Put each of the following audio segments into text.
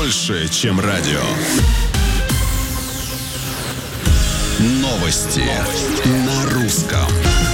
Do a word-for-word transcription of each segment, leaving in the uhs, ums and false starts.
больше, чем радио. Новости, Новости. На русском.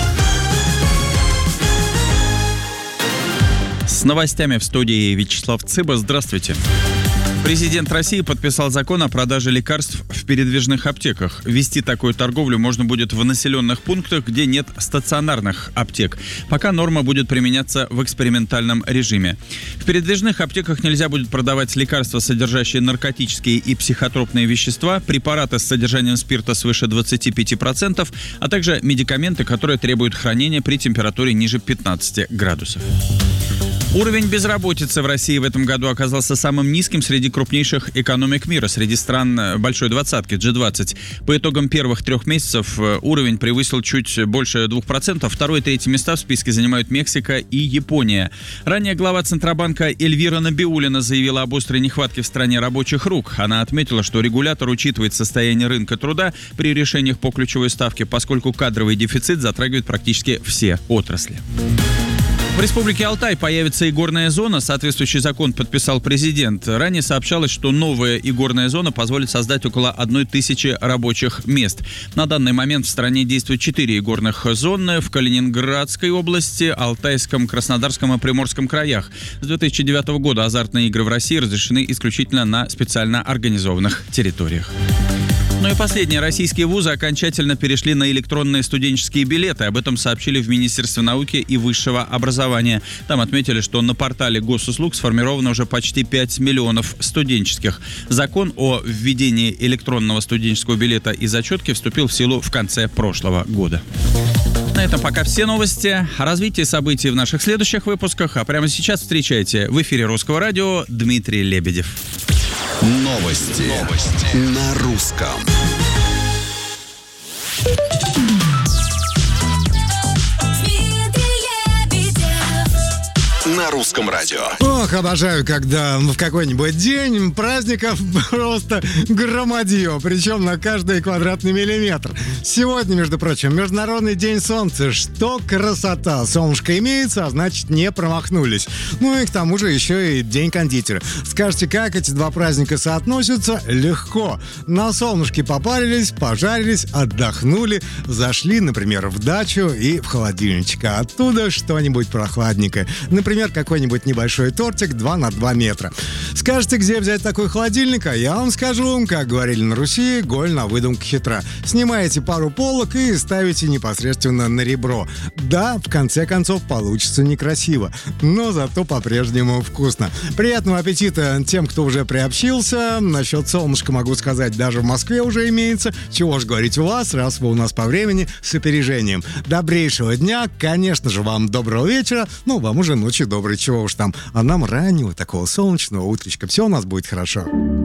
С новостями в студии Вячеслав Цыба. Здравствуйте. Президент России подписал закон о продаже лекарств в передвижных аптеках. Вести такую торговлю можно будет в населенных пунктах, где нет стационарных аптек. Пока норма будет применяться в экспериментальном режиме. В передвижных аптеках нельзя будет продавать лекарства, содержащие наркотические и психотропные вещества, препараты с содержанием спирта свыше двадцати пяти процентов, а также медикаменты, которые требуют хранения при температуре ниже пятнадцати градусов. Уровень безработицы в России в этом году оказался самым низким среди крупнейших экономик мира, среди стран Большой двадцатки, джи двадцать. По итогам первых трех месяцев уровень превысил чуть больше двух процентов. Второе и третье места в списке занимают Мексика и Япония. Ранее глава Центробанка Эльвира Набиуллина заявила об острой нехватке в стране рабочих рук. Она отметила, что регулятор учитывает состояние рынка труда при решениях по ключевой ставке, поскольку кадровый дефицит затрагивает практически все отрасли. В Республике Алтай появится игорная зона. Соответствующий закон подписал президент. Ранее сообщалось, что новая игорная зона позволит создать около одной тысячи рабочих мест. На данный момент в стране действует четыре игорных зоны в Калининградской области, Алтайском, Краснодарском и Приморском краях. С две тысячи девятого года азартные игры в России разрешены исключительно на специально организованных территориях. Ну и последнее. Российские вузы окончательно перешли на электронные студенческие билеты. Об этом сообщили в Министерстве науки и высшего образования. Там отметили, что на портале госуслуг сформировано уже почти пять миллионов студенческих. Закон о введении электронного студенческого билета и зачетки вступил в силу в конце прошлого года. На этом пока все новости. О развитии событий в наших следующих выпусках. А прямо сейчас встречайте в эфире Русского радио Дмитрий Лебедев. Новости, Новости. На русском. На русском радио. Ох, обожаю, когда в какой-нибудь день праздников просто громадье, причем на каждый квадратный миллиметр. Сегодня, между прочим, Международный день солнца. Что красота! Солнышко имеется, а значит, не промахнулись. Ну и к тому же еще и день кондитера. Скажете, как эти два праздника соотносятся? Легко. На солнышке попарились, пожарились, отдохнули, зашли, например, в дачу и в холодильничек, а оттуда что-нибудь прохладненькое. Например, какой-нибудь небольшой тортик два на два метра. Скажете, где взять такой холодильник? А я вам скажу, как говорили на Руси, голь на выдумку хитра. Снимаете пару полок и ставите непосредственно на ребро. Да, в конце концов, получится некрасиво, но зато по-прежнему вкусно. Приятного аппетита тем, кто уже приобщился. Насчет солнышка могу сказать, даже в Москве уже имеется. Чего ж говорить у вас, раз вы у нас по времени с опережением. Добрейшего дня, конечно же, вам доброго вечера, ну, вам уже ночи добрый, чего уж там, а нам раннего такого солнечного утречка. Все у нас будет хорошо.